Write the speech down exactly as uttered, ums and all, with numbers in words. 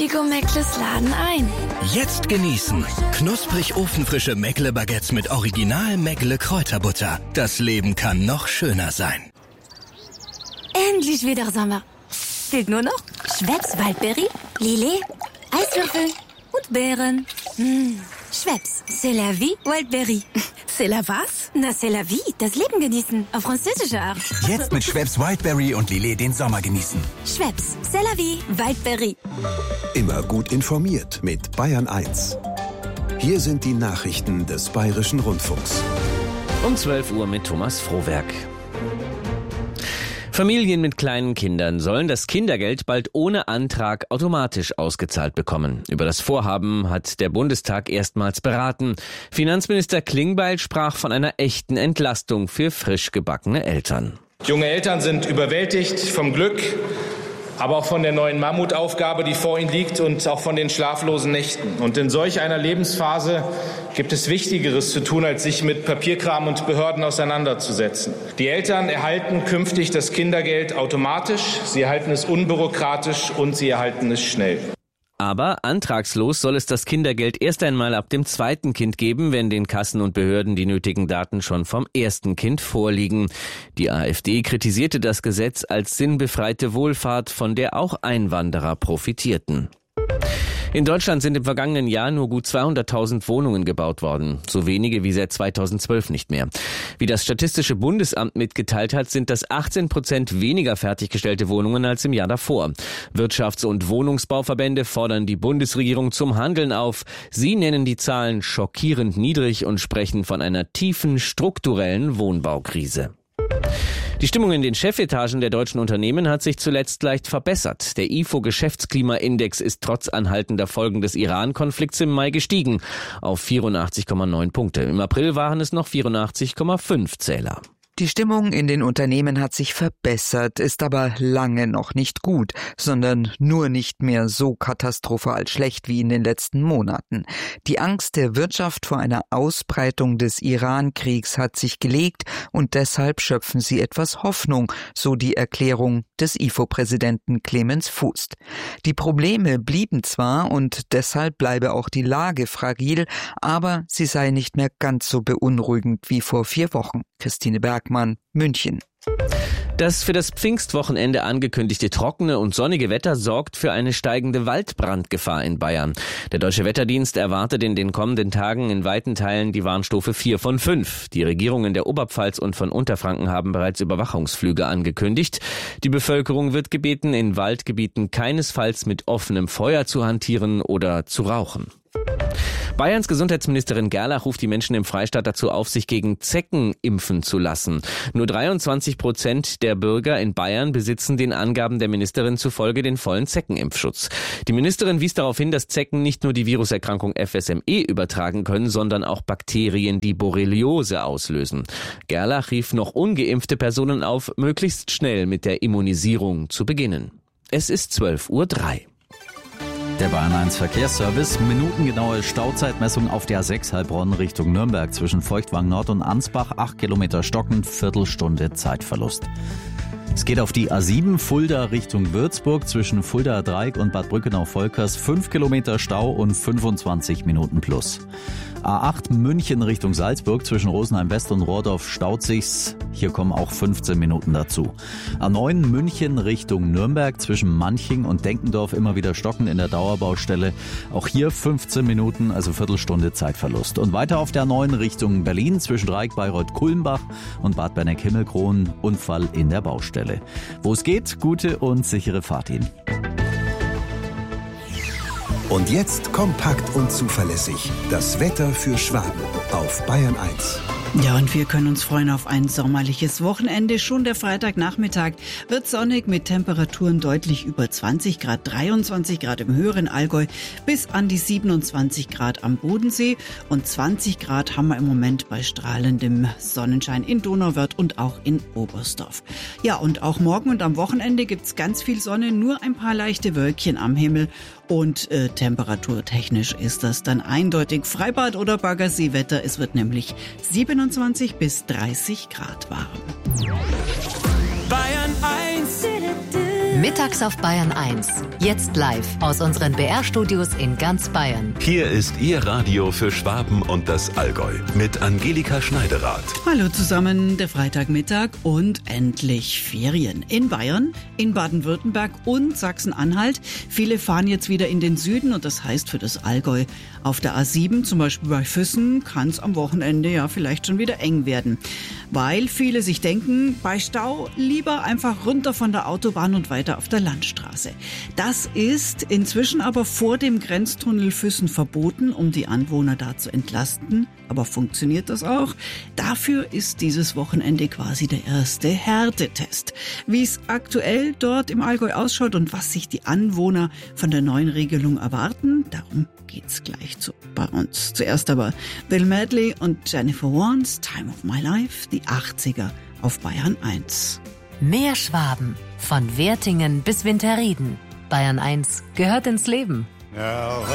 Igo Meckles laden ein. Jetzt genießen. Knusprig ofenfrische Meckle-Baguettes mit Original Meckle Kräuterbutter. Das Leben kann noch schöner sein. Endlich wieder Sommer. Fehlt nur noch Schweppes Waldbeere, Lillet, Eiswürfel und Beeren. Mmh. Schweppes, c'est la vie, Wildberry. C'est la was? Na, c'est la vie, das Leben genießen, auf französische Art. Jetzt mit Schweppes Wildberry und Lillet den Sommer genießen. Schweppes, c'est la vie, Wildberry. Immer gut informiert mit Bayern eins. Hier sind die Nachrichten des Bayerischen Rundfunks. Um zwölf Uhr mit Thomas Frohwerk. Familien mit kleinen Kindern sollen das Kindergeld bald ohne Antrag automatisch ausgezahlt bekommen. Über das Vorhaben hat der Bundestag erstmals beraten. Finanzminister Klingbeil sprach von einer echten Entlastung für frisch gebackene Eltern. Junge Eltern sind überwältigt vom Glück, aber auch von der neuen Mammutaufgabe, die vor ihnen liegt, und auch von den schlaflosen Nächten. Und in solch einer Lebensphase gibt es Wichtigeres zu tun, als sich mit Papierkram und Behörden auseinanderzusetzen. Die Eltern erhalten künftig das Kindergeld automatisch, sie erhalten es unbürokratisch und sie erhalten es schnell. Aber antragslos soll es das Kindergeld erst einmal ab dem zweiten Kind geben, wenn den Kassen und Behörden die nötigen Daten schon vom ersten Kind vorliegen. Die AfD kritisierte das Gesetz als sinnbefreite Wohlfahrt, von der auch Einwanderer profitierten. In Deutschland sind im vergangenen Jahr nur gut zweihunderttausend Wohnungen gebaut worden. So wenige wie seit zweitausendzwölf nicht mehr. Wie das Statistische Bundesamt mitgeteilt hat, sind das achtzehn Prozent weniger fertiggestellte Wohnungen als im Jahr davor. Wirtschafts- und Wohnungsbauverbände fordern die Bundesregierung zum Handeln auf. Sie nennen die Zahlen schockierend niedrig und sprechen von einer tiefen strukturellen Wohnbaukrise. Die Stimmung in den Chefetagen der deutschen Unternehmen hat sich zuletzt leicht verbessert. Der I F O-Geschäftsklimaindex ist trotz anhaltender Folgen des Iran-Konflikts im Mai gestiegen auf vierundachtzig Komma neun Punkte. Im April waren es noch vierundachtzig Komma fünf Zähler. Die Stimmung in den Unternehmen hat sich verbessert, ist aber lange noch nicht gut, sondern nur nicht mehr so katastrophal schlecht wie in den letzten Monaten. Die Angst der Wirtschaft vor einer Ausbreitung des Iran-Kriegs hat sich gelegt und deshalb schöpfen sie etwas Hoffnung, so die Erklärung des I F O-Präsidenten Clemens Fuß. Die Probleme blieben zwar und deshalb bleibe auch die Lage fragil, aber sie sei nicht mehr ganz so beunruhigend wie vor vier Wochen. Christine Bergmann, München. Das für das Pfingstwochenende angekündigte trockene und sonnige Wetter sorgt für eine steigende Waldbrandgefahr in Bayern. Der Deutsche Wetterdienst erwartet in den kommenden Tagen in weiten Teilen die Warnstufe vier von fünf. Die Regierungen der Oberpfalz und von Unterfranken haben bereits Überwachungsflüge angekündigt. Die Bevölkerung wird gebeten, in Waldgebieten keinesfalls mit offenem Feuer zu hantieren oder zu rauchen. Bayerns Gesundheitsministerin Gerlach ruft die Menschen im Freistaat dazu auf, sich gegen Zecken impfen zu lassen. Nur dreiundzwanzig Prozent der Bürger in Bayern besitzen den Angaben der Ministerin zufolge den vollen Zeckenimpfschutz. Die Ministerin wies darauf hin, dass Zecken nicht nur die Viruserkrankung F S M E übertragen können, sondern auch Bakterien, die Borreliose auslösen. Gerlach rief noch ungeimpfte Personen auf, möglichst schnell mit der Immunisierung zu beginnen. Es ist zwölf Uhr drei. Der Bayern eins Verkehrsservice. Minutengenaue Stauzeitmessung auf der A sechs Heilbronn Richtung Nürnberg zwischen Feuchtwang Nord und Ansbach. acht Kilometer stockend, Viertelstunde Zeitverlust. Es geht auf die A sieben Fulda Richtung Würzburg zwischen Fuldaer Dreieck und Bad Brückenau-Volkers. fünf Kilometer Stau und fünfundzwanzig Minuten plus. A acht München Richtung Salzburg zwischen Rosenheim West und Rohrdorf staut sich's. Hier kommen auch fünfzehn Minuten dazu. A neun München Richtung Nürnberg zwischen Manching und Denkendorf immer wieder stocken in der Dauerbaustelle. Auch hier fünfzehn Minuten, also Viertelstunde Zeitverlust. Und weiter auf der A neun Richtung Berlin zwischen Dreieck, Bayreuth, Kulmbach und Bad Berneck-Himmelkron. Unfall in der Baustelle. Wo es geht, gute und sichere Fahrt Ihnen. Und jetzt kompakt und zuverlässig. Das Wetter für Schwaben auf Bayern eins. Ja, und wir können uns freuen auf ein sommerliches Wochenende. Schon der Freitagnachmittag wird sonnig mit Temperaturen deutlich über zwanzig Grad, dreiundzwanzig Grad im höheren Allgäu bis an die siebenundzwanzig Grad am Bodensee. Und zwanzig Grad haben wir im Moment bei strahlendem Sonnenschein in Donauwörth und auch in Oberstdorf. Ja, und auch morgen und am Wochenende gibt's ganz viel Sonne, nur ein paar leichte Wölkchen am Himmel. Und äh, temperaturtechnisch ist das dann eindeutig Freibad- oder Baggerseewetter. Es wird nämlich siebenundzwanzig bis dreißig Grad warm. Bayern eins Mittags auf Bayern eins. Jetzt live aus unseren B R-Studios in ganz Bayern. Hier ist Ihr Radio für Schwaben und das Allgäu mit Angelika Schneiderath. Hallo zusammen, der Freitagmittag und endlich Ferien. In Bayern, in Baden-Württemberg und Sachsen-Anhalt. Viele fahren jetzt wieder in den Süden und das heißt für das Allgäu auf der A sieben, zum Beispiel bei Füssen, kann es am Wochenende ja vielleicht schon wieder eng werden. Weil viele sich denken, bei Stau lieber einfach runter von der Autobahn und weiter auf der Landstraße. Das ist inzwischen aber vor dem Grenztunnel Füssen verboten, um die Anwohner da zu entlasten. Aber funktioniert das auch? Dafür ist dieses Wochenende quasi der erste Härtetest. Wie es aktuell dort im Allgäu ausschaut und was sich die Anwohner von der neuen Regelung erwarten, darum geht's gleich zu bei uns. Zuerst aber Bill Medley und Jennifer Warnes, Time of My Life, die achtziger auf Bayern eins. Mehr Schwaben. Von Wertingen bis Winterrieden. Bayern eins gehört ins Leben.